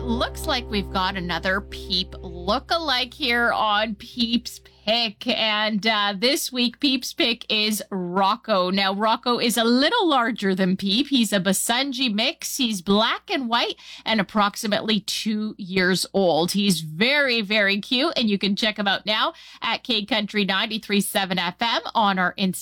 Looks like we've got another Peep look-alike here on Peep's Pick. And this week, Peep's Pick is Rocco. Now, Rocco is a little larger than Peep. He's a Basenji mix. He's black and white and approximately 2 years old. He's very, very cute. And you can check him out now at K Country 93.7 FM on our Instagram.